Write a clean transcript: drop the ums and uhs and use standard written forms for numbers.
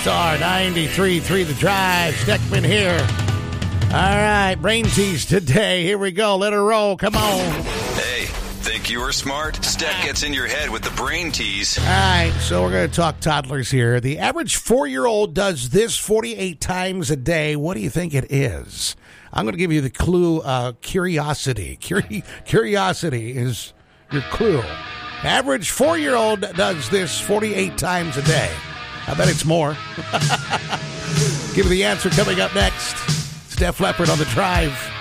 Star 93.3 The Drive. Steckman here. All right, brain tease today. Here we go. Let her roll. Come on. Hey, think you were smart? Steck gets in your head with the brain tease. All right, so we're going to talk toddlers here. The average 4-year-old does this 48 times a day. What do you think it is? I'm going to give you the clue, curiosity. Curiosity is your clue. Average 4-year-old does this 48 times a day. I bet it's more. Give you the answer coming up next. Steph Leppard on The Drive.